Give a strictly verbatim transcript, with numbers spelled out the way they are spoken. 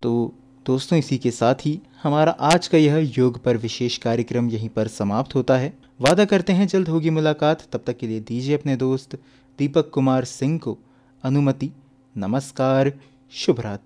तो दोस्तों, इसी के साथ ही हमारा आज का यह योग पर विशेष कार्यक्रम यहीं पर समाप्त होता है। वादा करते हैं जल्द होगी मुलाकात। तब तक के लिए दीजिए अपने दोस्त दीपक कुमार सिंह को अनुमति। नमस्कार, शुभ रात्रि।